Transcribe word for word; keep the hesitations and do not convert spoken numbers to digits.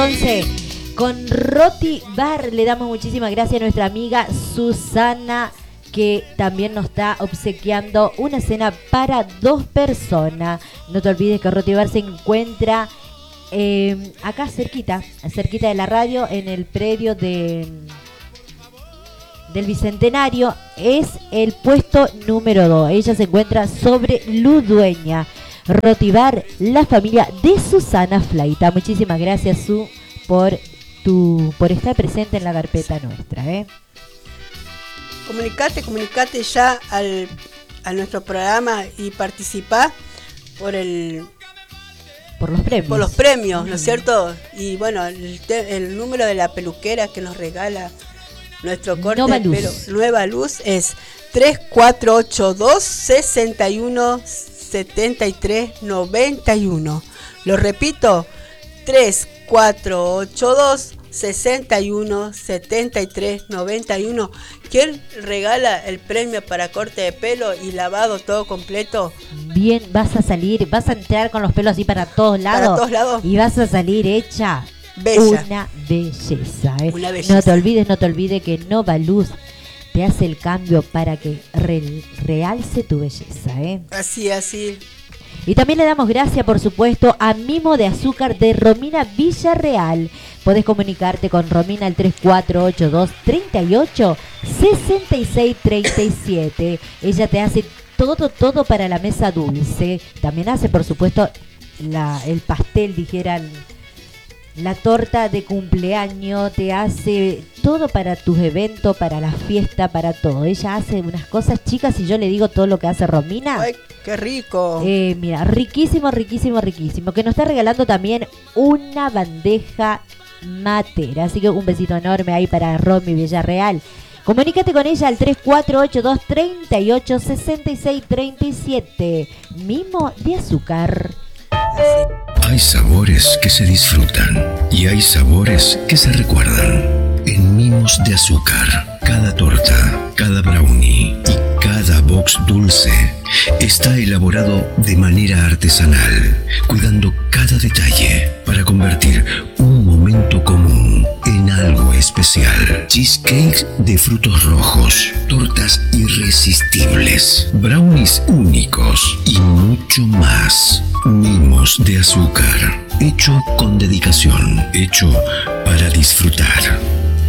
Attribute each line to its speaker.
Speaker 1: entonces con Roti Bar. Le damos muchísimas gracias a nuestra amiga Susana, que también nos está obsequiando una cena para dos personas. No te olvides que Roti Bar se encuentra eh, acá cerquita, cerquita de la radio, en el predio de, del Bicentenario. Es el puesto número dos. Ella se encuentra sobre Ludueña. Roti Bar, la familia de Susana Flaita. Muchísimas gracias, Su, por, tu, por estar presente en la carpeta nuestra, ¿eh?
Speaker 2: Comunicate, comunicate ya al, a nuestro programa y participá por el
Speaker 1: por los premios,
Speaker 2: por los premios, ¿no es cierto? Y bueno, el, te, el número de la peluquera que nos regala nuestro corte
Speaker 1: Nueva
Speaker 2: de
Speaker 1: Luz.
Speaker 2: pelo, Nueva Luz, es tres cuatro ocho dos, seis uno, siete tres nueve uno. Lo repito, tres cuatro ocho dos, seis uno, siete tres nueve uno. ¿Quién regala el premio para corte de pelo y lavado todo completo?
Speaker 1: Bien, vas a salir, vas a entrar con los pelos así para todos lados.
Speaker 2: Para todos lados.
Speaker 1: Y vas a salir hecha
Speaker 2: Bella.
Speaker 1: una belleza, ¿eh?
Speaker 2: Una belleza.
Speaker 1: No te olvides, no te olvides que Nova Luz te hace el cambio para que re, realce tu belleza, ¿eh?
Speaker 2: Así, así.
Speaker 1: Y también le damos gracias, por supuesto, a Mimo de Azúcar de Romina Villarreal. Podés comunicarte con Romina al tres cuatro ocho dos, tres ocho, seis seis tres siete. Ella te hace todo, todo para la mesa dulce. También hace, por supuesto, la, el pastel, dijeran, la torta de cumpleaños. Te hace todo para tus eventos, para la fiesta, para todo. Ella hace unas cosas chicas y yo le digo todo lo que hace Romina.
Speaker 2: ¡Ay, qué rico!
Speaker 1: Eh, mira, riquísimo, riquísimo, riquísimo. Que nos está regalando también una bandeja matera. Así que un besito enorme ahí para Romy Villarreal. Comunícate con ella al tres cuatro ocho dos, tres ocho, seis seis tres siete. Mimo de Azúcar.
Speaker 3: Hay sabores que se disfrutan y hay sabores que se recuerdan. En Mimos de Azúcar, cada torta, cada brownie y cada box dulce está elaborado de manera artesanal, cuidando cada detalle para convertir un momento común en algo especial. Cheesecakes de frutos rojos, tortas irresistibles, brownies únicos y mucho más. Mimos de Azúcar, hecho con dedicación, hecho para disfrutar.